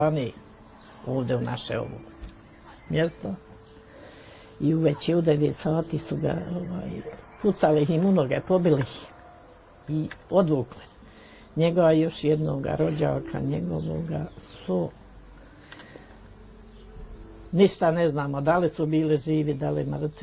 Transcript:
ovdje u naše ovo mjesto. I uveče u 9 sati su ga pucali im u noge, pobili ih i odvukli. Njegova još jednoga rođaka, njegovoga su... Ništa ne znamo, da li su bili živi, da li mrtvi.